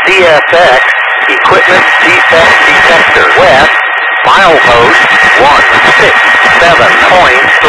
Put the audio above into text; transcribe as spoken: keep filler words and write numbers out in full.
C S X Equipment Defect Detector. West, milepost one six seven point